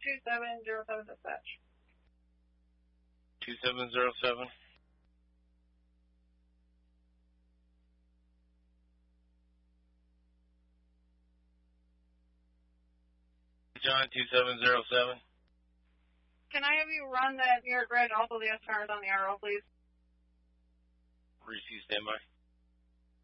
2707 dispatch. 2707. John, 2707. Can I have you run that New York Red, also the S cars on the RO, please? Receive standby.